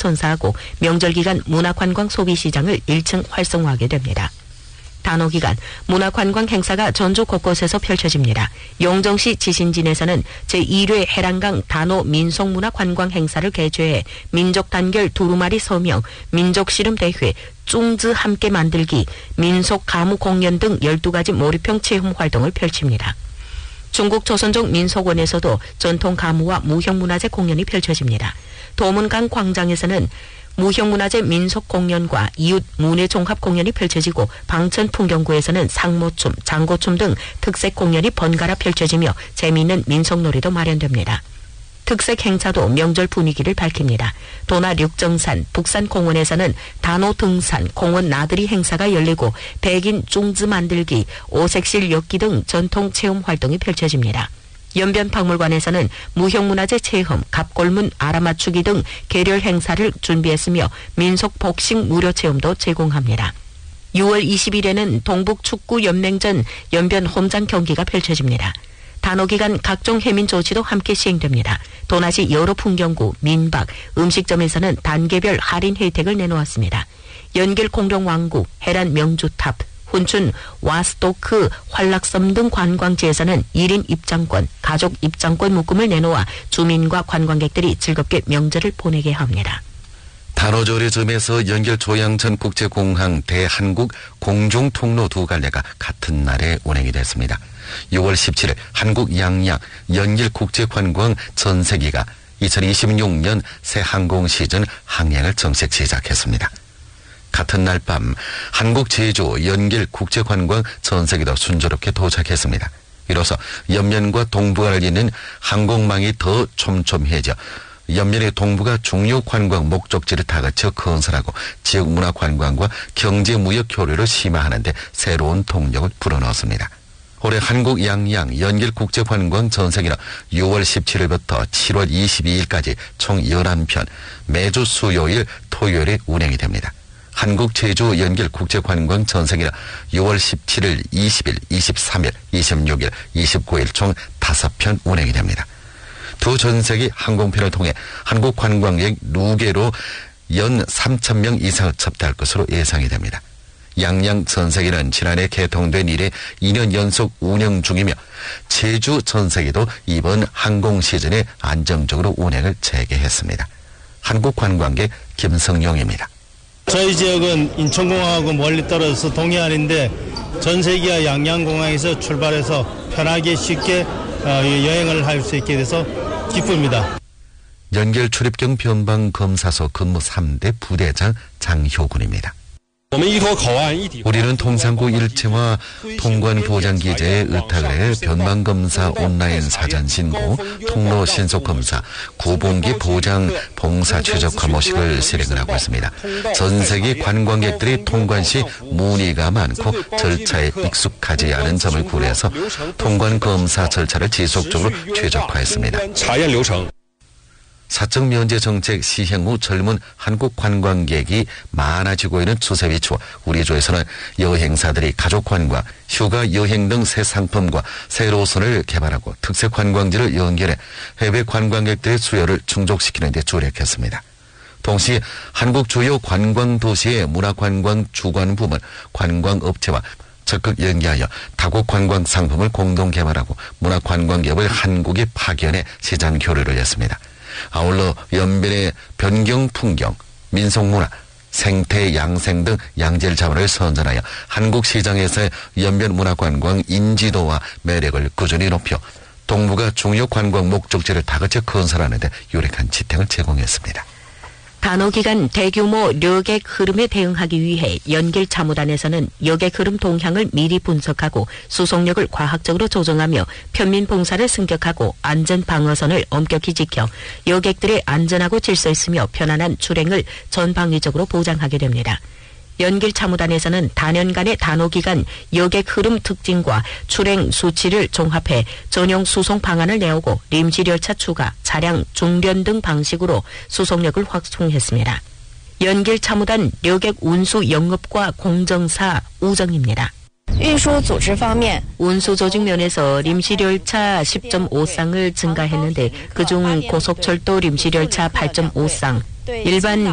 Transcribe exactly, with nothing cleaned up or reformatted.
선사하고 명절 기간 문화관광 소비시장을 일 층 활성화하게 됩니다. 단오기간 문화관광 행사가 전주 곳곳에서 펼쳐집니다. 용정시 지신진에서는 제일 회 해란강 단오 민속문화관광 행사를 개최해 민족단결 두루마리 서명, 민족씨름대회, 쭝즈 함께 만들기, 민속 가무 공연 등 열두 가지 몰입형 체험 활동을 펼칩니다. 중국 조선족 민속원에서도 전통 가무와 무형문화재 공연이 펼쳐집니다. 도문강 광장에서는 무형문화재 민속 공연과 이웃 문예 종합 공연이 펼쳐지고 방천 풍경구에서는 상모춤, 장고춤 등 특색 공연이 번갈아 펼쳐지며 재미있는 민속놀이도 마련됩니다. 특색 행사도 명절 분위기를 밝힙니다. 도나 륙정산, 북산공원에서는 단오 등산, 공원 나들이 행사가 열리고 백인 쭝즈 만들기, 오색실 엮기 등 전통 체험 활동이 펼쳐집니다. 연변박물관에서는 무형문화재 체험, 갑골문 알아맞추기 등 계렬 행사를 준비했으며 민속 복식 무료 체험도 제공합니다. 유월 이십일에는 동북축구연맹전 연변 홈장 경기가 펼쳐집니다. 단오기간 각종 해민 조치도 함께 시행됩니다. 도나시 여러 풍경구, 민박, 음식점에서는 단계별 할인 혜택을 내놓았습니다. 연길 공룡왕국, 해란 명주탑, 훈춘 와스토크, 환락섬 등 관광지에서는 일 인 입장권, 가족 입장권 묶음을 내놓아 주민과 관광객들이 즐겁게 명절을 보내게 합니다. 단오조리 즈음에서 연길 조양천 국제공항 대한국 공중통로 두 갈래가 같은 날에 운행이 됐습니다. 유월 십칠일 한국 양양 연길 국제관광 전세기가 이천이십육 년 새 항공 시즌 항행을 정식 시작했습니다. 같은 날 밤 한국 제주 연길 국제관광 전세기도 순조롭게 도착했습니다. 이로써 연면과 동북아를 잇는 항공망이 더 촘촘해져 연면의 동부가 중요 관광 목적지를 다그쳐 건설하고 지역 문화 관광과 경제 무역 교류를 심화하는 데 새로운 동력을 불어넣었습니다. 올해 한국 양양 연길 국제관광 전세기는 유월 십칠일부터 칠월 이십이일까지 총 열한 편 매주 수요일 토요일에 운행이 됩니다. 한국 제주 연길 국제관광 전세기는 유월 십칠일, 이십일, 이십삼일, 이십육일, 이십구일 총 다섯 편 운행이 됩니다. 두 전세기 항공편을 통해 한국 관광객 누계로 연 삼천 명 이상을 접대할 것으로 예상이 됩니다. 양양 전세기는 지난해 개통된 이래 이 년 연속 운영 중이며 제주 전세기도 이번 항공 시즌에 안정적으로 운행을 재개했습니다. 한국관광객 김성용입니다. 저희 지역은 인천공항하고 멀리 떨어져서 동해안인데 전세기와 양양공항에서 출발해서 편하게 쉽게 여행을 할 수 있게 돼서 기쁩니다. 연결 출입경 변방 검사소 근무 삼 대 부대장 장효군입니다. 우리는 통상구 일체와 통관보장기재에 의탁을 해 변방검사 온라인 사전신고, 통로 신속검사, 구봉기 보장 봉사 최적화 모식을 실행을 하고 있습니다. 전 세계 관광객들이 통관 시 문의가 많고 절차에 익숙하지 않은 점을 고려해서 통관검사 절차를 지속적으로 최적화했습니다. 사적 면제 정책 시행 후 젊은 한국 관광객이 많아지고 있는 추세 비추어 우리 조에서는 여행사들이 가족 관광, 휴가 여행 등 새 상품과 새 노선을 개발하고 특색 관광지를 연결해 해외 관광객들의 수요를 충족시키는 데 주력했습니다. 동시에 한국 주요 관광 도시의 문화관광 주관 부문, 관광업체와 적극 연계하여 다국 관광 상품을 공동 개발하고 문화관광기업을 한국에 파견해 시장 교류를 했습니다. 아울러 연변의 변경 풍경, 민속문화, 생태 양생 등 양질 자원을 선전하여 한국 시장에서의 연변 문화관광 인지도와 매력을 꾸준히 높여 동북아 중요 관광 목적지를 다그쳐 건설하는 데 유력한 지탱을 제공했습니다. 단오기간 대규모 여객 흐름에 대응하기 위해 연길 참호단에서는 여객 흐름 동향을 미리 분석하고 수송력을 과학적으로 조정하며 편민 봉사를 승격하고 안전 방어선을 엄격히 지켜 여객들의 안전하고 질서 있으며 편안한 출행을 전방위적으로 보장하게 됩니다. 연길 참호단에서는 단연간의 단오기간 여객 흐름 특징과 출행 수치를 종합해 전용 수송 방안을 내오고 림시열차 추가, 차량 중련 등 방식으로 수송력을 확충했습니다. 연길 참호단 여객 운수 영업과 공정사 우정입니다. 운수 조직 면에서 림시열차 십 점 오 쌍을 증가했는데 그중 고속철도 림시열차 팔 점 오 쌍, 일반